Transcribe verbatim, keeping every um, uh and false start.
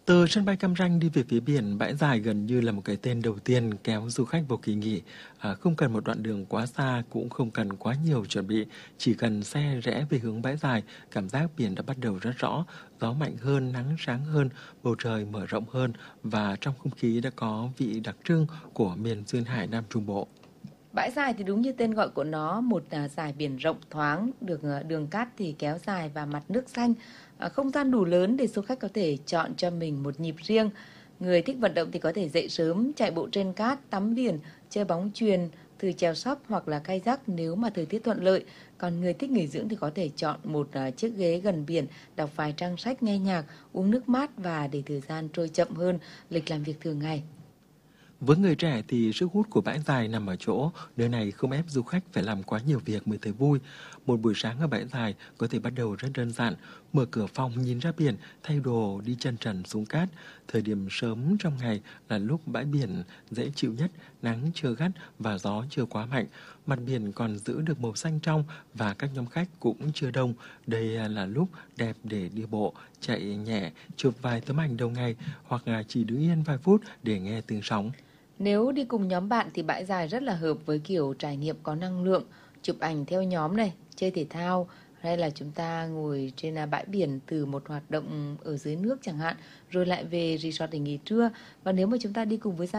Từ sân bay Cam Ranh đi về phía biển, bãi dài gần như là một cái tên đầu tiên kéo du khách vào kỳ nghỉ. À, không cần một đoạn đường quá xa, cũng không cần quá nhiều chuẩn bị, chỉ cần xe rẽ về hướng bãi dài, cảm giác biển đã bắt đầu rất rõ, gió mạnh hơn, nắng sáng hơn, bầu trời mở rộng hơn và trong không khí đã có vị đặc trưng của miền duyên hải Nam Trung Bộ. Bãi dài thì đúng như tên gọi của nó, một à, dải biển rộng thoáng, được à, đường cát thì kéo dài và mặt nước xanh. À, không gian đủ lớn để du khách có thể chọn cho mình một nhịp riêng. Người thích vận động thì có thể dậy sớm, chạy bộ trên cát, tắm biển, chơi bóng chuyền, thử chèo sắp hoặc là kayak nếu mà thời tiết thuận lợi. Còn người thích nghỉ dưỡng thì có thể chọn một à, chiếc ghế gần biển, đọc vài trang sách, nghe nhạc, uống nước mát và để thời gian trôi chậm hơn lịch làm việc thường ngày. Với người trẻ thì sức hút của bãi dài nằm ở chỗ, nơi này không ép du khách phải làm quá nhiều việc mới thấy vui. Một buổi sáng ở bãi dài có thể bắt đầu rất đơn giản, mở cửa phòng nhìn ra biển, thay đồ, đi chân trần xuống cát. Thời điểm sớm trong ngày là lúc bãi biển dễ chịu nhất, nắng chưa gắt và gió chưa quá mạnh. Mặt biển còn giữ được màu xanh trong và các nhóm khách cũng chưa đông. Đây là lúc đẹp để đi bộ, chạy nhẹ, chụp vài tấm ảnh đầu ngày hoặc là chỉ đứng yên vài phút để nghe tiếng sóng. Nếu đi cùng nhóm bạn thì bãi dài rất là hợp với kiểu trải nghiệm có năng lượng, chụp ảnh theo nhóm này, chơi thể thao, hay là chúng ta ngồi trên à, bãi biển từ một hoạt động ở dưới nước chẳng hạn, rồi lại về resort để nghỉ trưa. Và nếu mà chúng ta đi cùng với gia